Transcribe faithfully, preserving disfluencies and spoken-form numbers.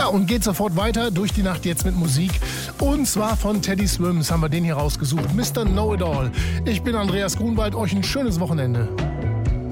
und geht sofort weiter durch die Nacht jetzt mit Musik. Und zwar von Teddy Swims haben wir den hier rausgesucht. Mister Know-It-All. Ich bin Andreas Grunwald. Euch ein schönes Wochenende.